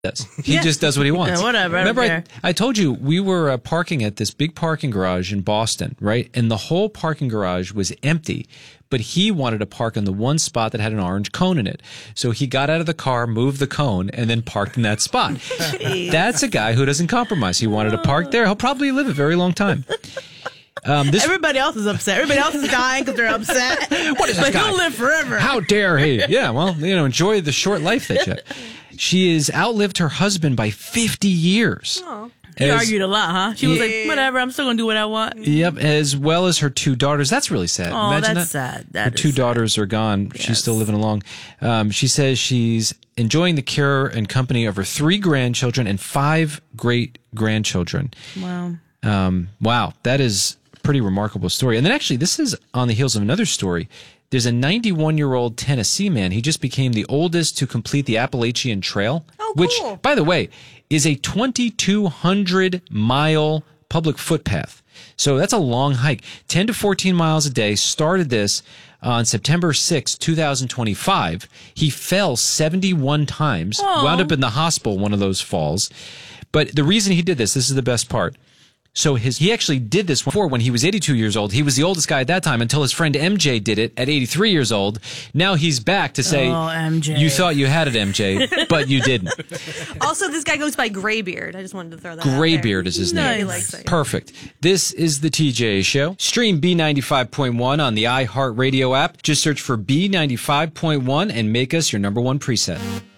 does. He just does what he wants. Yeah, whatever. Remember, I told you we were parking at this big parking garage in Boston, right? And the whole parking garage was empty, but he wanted to park in the one spot that had an orange cone in it. So he got out of the car, moved the cone, and then parked in that spot. That's a guy who doesn't compromise. He wanted to park there. He'll probably live a very long time. Everybody else is upset. Everybody else is dying because they're upset. What is this but guy? he'll live forever. How dare he? Yeah, well, enjoy the short life that you have. She has outlived her husband by 50 years. Oh. He argued a lot, huh? She was like, whatever, I'm still going to do what I want. Yep, as well as her two daughters. That's really sad. Oh, Imagine that's that. sad. Her two daughters are gone. Yes. She's still living along. She says she's enjoying the care and company of her 3 grandchildren and 5 great-grandchildren. Wow. Wow, that is a pretty remarkable story. And then actually, this is on the heels of another story. There's a 91-year-old Tennessee man. He just became the oldest to complete the Appalachian Trail, which, by the way, is a 2,200-mile public footpath. So that's a long hike. 10 to 14 miles a day. Started this on September 6, 2025. He fell 71 times, wound up in the hospital one of those falls. But the reason he did this is the best part. So he actually did this before when he was 82 years old. He was the oldest guy at that time until his friend MJ did it at 83 years old. Now he's back to say, MJ. You thought you had it, MJ, but you didn't. Also, this guy goes by Graybeard. I just wanted to throw that Graybeard is his name. Nice. Perfect. This is the TJ Show. Stream B95.1 on the iHeartRadio app. Just search for B95.1 and make us your number 1 preset.